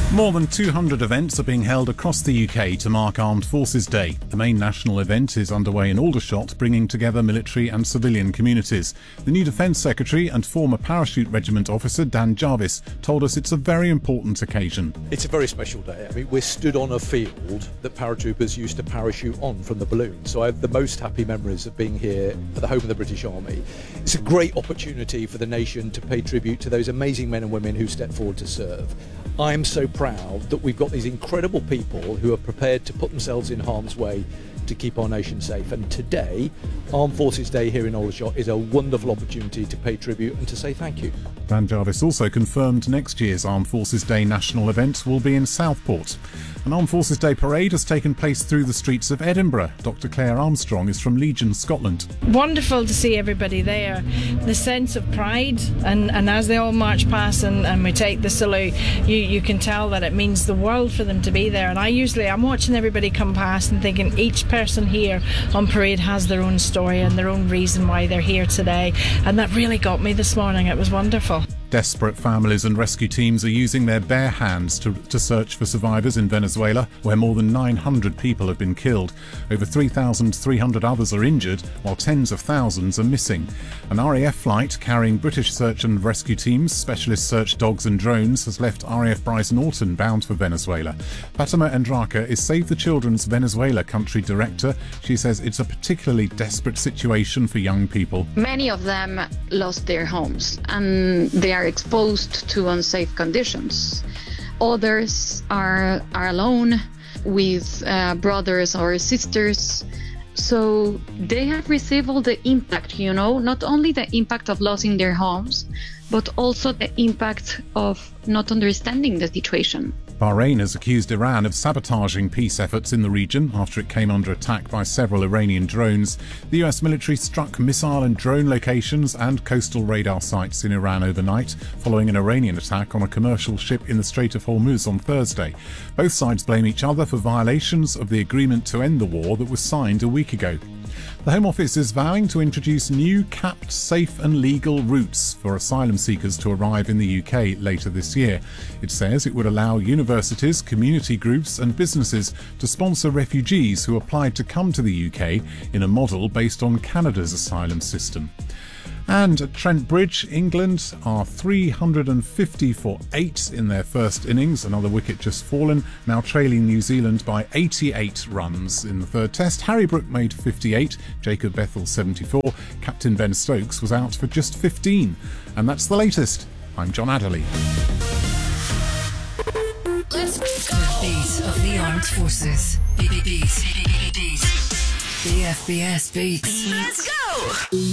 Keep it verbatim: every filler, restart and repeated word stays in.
More than two hundred events are being held across the U K to mark Armed Forces Day. The main national event is underway in Aldershot, bringing together military and civilian communities. The new Defence Secretary and former Parachute Regiment officer Dan Jarvis told us it's a very important occasion. It's a very special day. I mean, we're stood on a field that paratroopers used to parachute on from the balloon. So I have the most happy memories of being here at the home of the British Army. It's a great opportunity for the nation to pay tribute to those amazing men and women who stepped forward to serve. I'm so proud that we've got these incredible people who are prepared to put themselves in harm's way to keep our nation safe. And today, Armed Forces Day here in Aldershot is a wonderful opportunity to pay tribute and to say thank you. Dan Jarvis also confirmed next year's Armed Forces Day national event will be in Southport. An Armed Forces Day parade has taken place through the streets of Edinburgh. Doctor Claire Armstrong is from Legion, Scotland. Wonderful to see everybody there. The sense of pride, and, and as they all march past and, and we take the salute, you, you can tell that it means the world for them to be there. And I usually, I'm watching everybody come past and thinking each person here on parade has their own story and their own reason why they're here today. And that really got me this morning. It was wonderful. Desperate families and rescue teams are using their bare hands to, to search for survivors in Venezuela, where more than nine hundred people have been killed. Over three thousand three hundred others are injured, while tens of thousands are missing. An R A F flight carrying British search and rescue teams, specialist search dogs and drones has left R A F Bryson Alton bound for Venezuela. Fatima Endraca is Save the Children's Venezuela country director. She says it's a particularly desperate situation for young people. Many of them lost their homes and they are exposed to unsafe conditions. Others are are alone with uh, brothers or sisters. So they have received all the impact, you know, not only the impact of losing their homes, but also the impact of not understanding the situation. Bahrain has accused Iran of sabotaging peace efforts in the region after it came under attack by several Iranian drones. The U S military struck missile and drone locations and coastal radar sites in Iran overnight, following an Iranian attack on a commercial ship in the Strait of Hormuz on Thursday. Both sides blame each other for violations of the agreement to end the war that was signed a week ago. The Home Office is vowing to introduce new capped, safe and legal routes for asylum seekers to arrive in the U K later this year. It says it would allow universities, community groups and businesses to sponsor refugees who applied to come to the U K in a model based on Canada's asylum system. And at Trent Bridge, England are three hundred fifty for eight in their first innings. Another wicket just fallen, now trailing New Zealand by eighty-eight runs in the third test. Harry Brook made fifty-eight, Jacob Bethell seventy-four, Captain Ben Stokes was out for just fifteen. And that's the latest. I'm John Adderley. Let's go. The beat of the armed forces. Beat, beat, beat, beat. The F B S beats. Let's go.